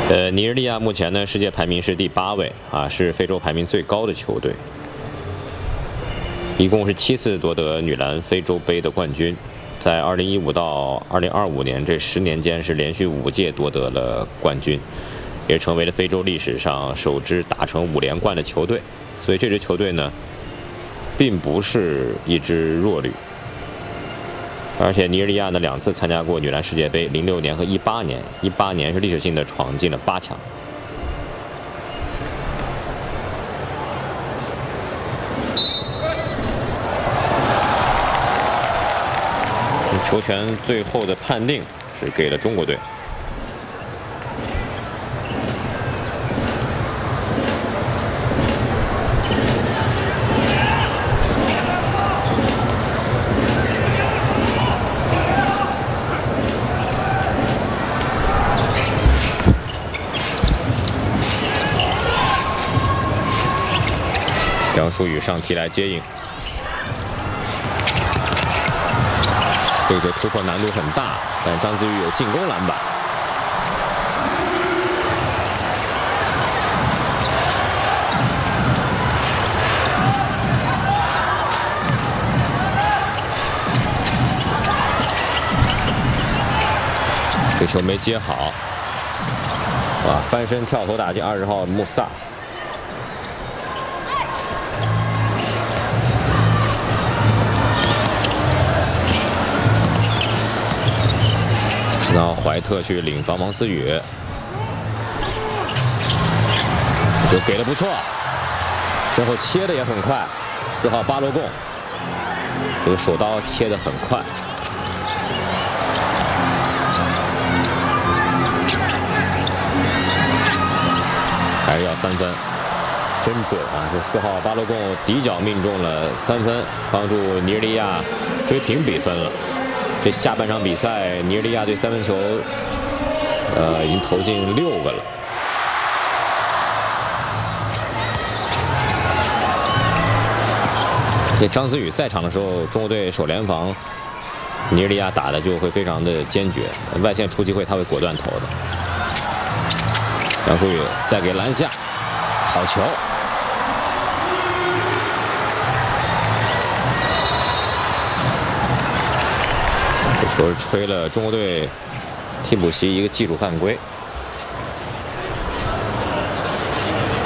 尼日利亚目前呢世界排名是第8位啊，是非洲排名最高的球队，一共是7次夺得女篮非洲杯的冠军，在2015到2025年这10年间是连续5届夺得了冠军，也成为了非洲历史上首支打成5连冠的球队。所以这支球队呢，并不是一支弱旅。 而且尼日利亚呢2次参加过女篮世界杯，06年和18年，18年是历史性的闯进了8强。球权最后的判定是给了中国队。 杨舒宇上提来接应，这个突破难度很大，但张子宇有进攻篮板。这球没接好，哇！翻身跳投打进20号穆萨。 然后怀特去领防王思雨，就给的不错，之后切的也很快。4号巴罗贡，这个手刀切的很快，还是要3分，真准啊！这4号巴罗贡底角命中了3分，帮助尼日利亚追平比分了。 这下半场比赛，尼日利亚队3分球，已经投进6个了。这张子宇在场的时候，中国队首联防，尼日利亚打的就会非常的坚决，外线出机会他会果断投的。杨舒宇再给篮下，好球。 球吹了中国队替补席一个技术犯规。